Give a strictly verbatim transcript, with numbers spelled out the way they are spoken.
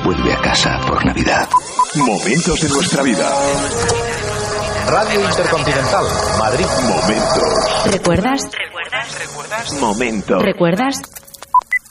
vuelve a casa por Navidad. Momentos de nuestra vida. Radio Intercontinental, Madrid. Momentos. ¿Recuerdas? ¿Recuerdas? ¿Recuerdas? Momentos. ¿Recuerdas?